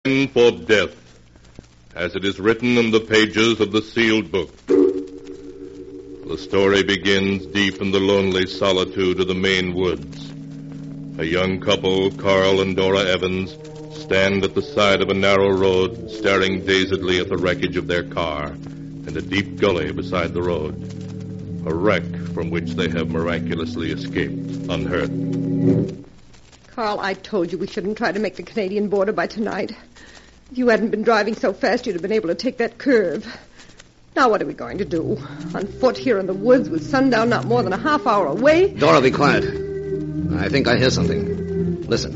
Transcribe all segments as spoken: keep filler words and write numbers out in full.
For death, as it is written in the pages of the sealed book. The story begins deep in the lonely solitude of the Maine woods. A young couple, Carl and Dora Evans, stand at the side of a narrow road, staring dazedly at the wreckage of their car and a deep gully beside the road. A wreck from which they have miraculously escaped unhurt. Carl, I told you we shouldn't try to make the Canadian border by tonight. If you hadn't been driving so fast, you'd have been able to take that curve. Now what are we going to do? On foot here in the woods with sundown not more than a half hour away? Dora, be quiet. I think I hear something. Listen.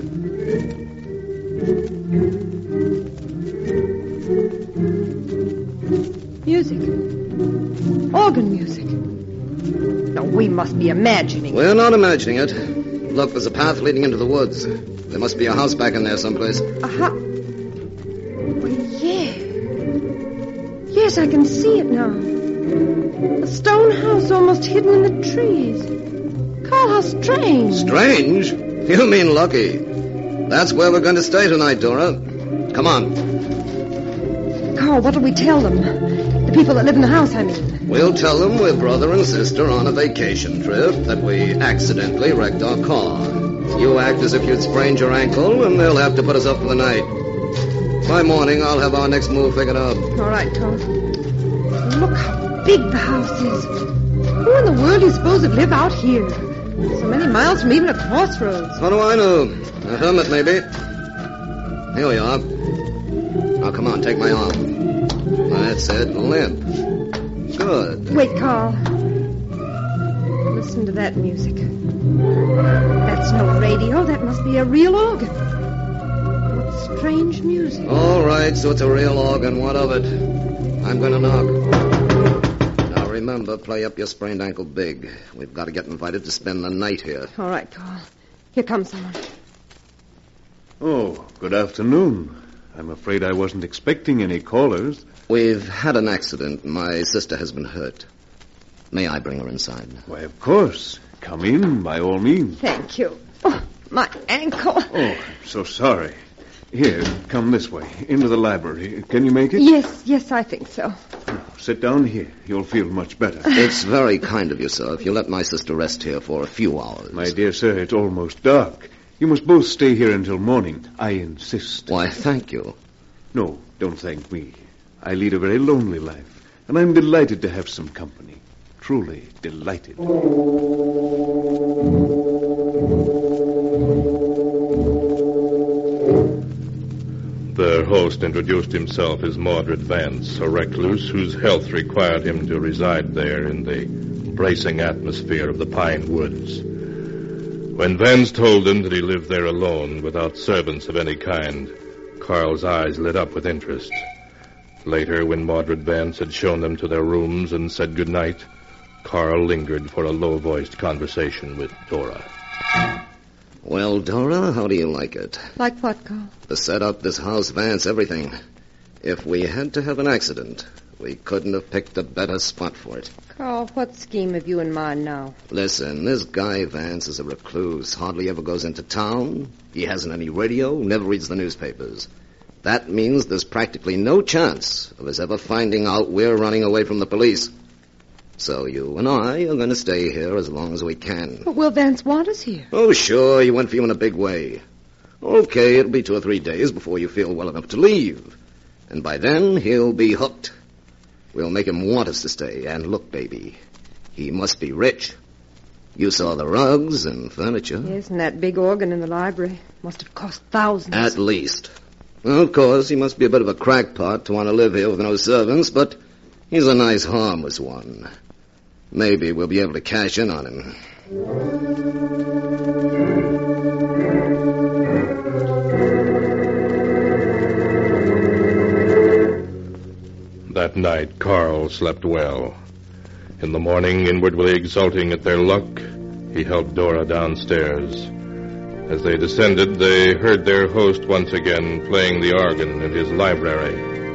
Music. Organ music. No, we must be imagining. We're not imagining it. Look, there's a path leading into the woods. There must be a house back in there someplace. A house? Well, yeah. Yes, I can see it now. A stone house almost hidden in the trees. Carl, how strange. Strange? You mean lucky. That's where we're going to stay tonight, Dora. Come on. Carl, what'll we tell them? The people that live in the house, I mean. We'll tell them we're brother and sister on a vacation trip, that we accidentally wrecked our car. You act as if you'd sprained your ankle, and they'll have to put us up for the night. By morning, I'll have our next move figured out. All right, Carl. Look how big the house is. Who in the world do you suppose would live out here? So many miles from even a crossroads. How do I know? A hermit, maybe. Here we are. Now, come on, take my arm. That's it, limp. Good. Wait, Carl. Listen to that music. That's no radio. That must be a real organ. What strange music. All right, so it's a real organ. What of it? I'm going to knock. Now, remember, play up your sprained ankle big. We've got to get invited to spend the night here. All right, Carl. Here comes someone. Oh, good afternoon. I'm afraid I wasn't expecting any callers. We've had an accident. My sister has been hurt. May I bring her inside? Why, of course. Come in, by all means. Thank you. Oh, my ankle. Oh, I'm so sorry. Here, come this way, into the library. Can you make it? Yes, yes, I think so. Sit down here. You'll feel much better. It's very kind of you, sir, if you let my sister rest here for a few hours. My dear sir, it's almost dark. You must both stay here until morning. I insist. Why, thank you. No, don't thank me. I lead a very lonely life, and I'm delighted to have some company. Truly delighted. Their host introduced himself as Mordred Vance, a recluse whose health required him to reside there in the bracing atmosphere of the pine woods. When Vance told him that he lived there alone, without servants of any kind, Carl's eyes lit up with interest. Later, when Mordred Vance had shown them to their rooms and said goodnight, Carl lingered for a low-voiced conversation with Dora. Well, Dora, how do you like it? Like what, Carl? The setup, this house, Vance, everything. If we had to have an accident, we couldn't have picked a better spot for it. Carl, what scheme have you in mind now? Listen, this guy Vance is a recluse, hardly ever goes into town. He hasn't any radio, never reads the newspapers. That means there's practically no chance of us ever finding out we're running away from the police. So you and I are going to stay here as long as we can. But will Vance want us here? Oh, sure, he went for you in a big way. Okay, it'll be two or three days before you feel well enough to leave. And by then, he'll be hooked. We'll make him want us to stay. And look, baby, he must be rich. You saw the rugs and furniture. Yes, and that big organ in the library must have cost thousands. At least. Well, of course, he must be a bit of a crackpot to want to live here with no servants, but he's a nice, harmless one. Maybe we'll be able to cash in on him. That night, Carl slept well. In the morning, inwardly exulting at their luck, he helped Dora downstairs. As they descended, they heard their host once again playing the organ in his library.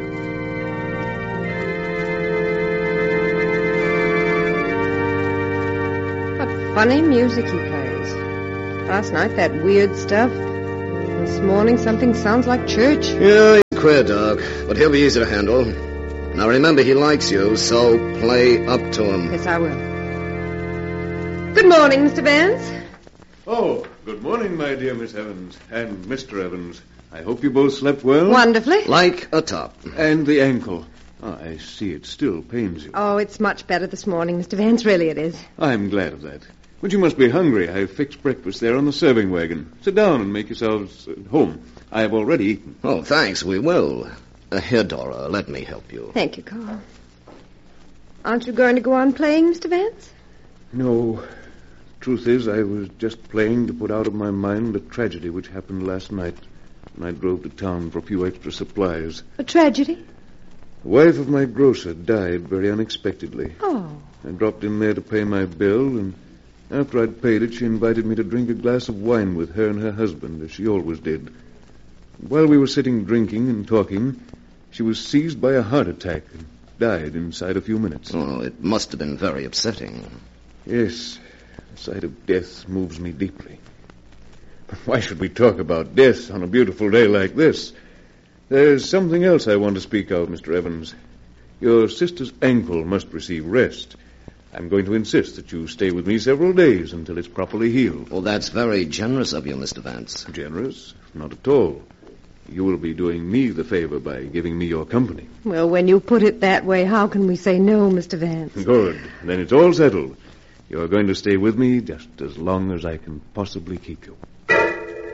What funny music he plays. Last night, that weird stuff. This morning, something sounds like church. Yeah, queer, Doc, but he'll be easy to handle. Now remember, he likes you, so play up to him. Yes, I will. Good morning, Mister Vance. Oh, good morning, my dear Miss Evans. And Mister Evans. I hope you both slept well. Wonderfully. Like a top. And the ankle. Oh, I see it still pains you. Oh, it's much better this morning, Mister Vance. Really it is. I'm glad of that. But you must be hungry. I've fixed breakfast there on the serving wagon. Sit down and make yourselves at home. I have already eaten. Oh, thanks, we will. Uh, here, Dora, let me help you. Thank you, Carl. Aren't you going to go on playing, Mister Vance? No. Truth is, I was just playing to put out of my mind the tragedy which happened last night when I drove to town for a few extra supplies. A tragedy? The wife of my grocer died very unexpectedly. Oh. I dropped in there to pay my bill, and after I'd paid it, she invited me to drink a glass of wine with her and her husband, as she always did. While we were sitting drinking and talking, she was seized by a heart attack and died inside a few minutes. Oh, it must have been very upsetting. Yes, the sight of death moves me deeply. But why should we talk about death on a beautiful day like this? There's something else I want to speak of, Mister Evans. Your sister's ankle must receive rest. I'm going to insist that you stay with me several days until it's properly healed. Well, that's very generous of you, Mister Vance. Generous? Not at all. You will be doing me the favor by giving me your company. Well, when you put it that way, how can we say no, Mister Vance? Good. Then it's all settled. You're going to stay with me just as long as I can possibly keep you.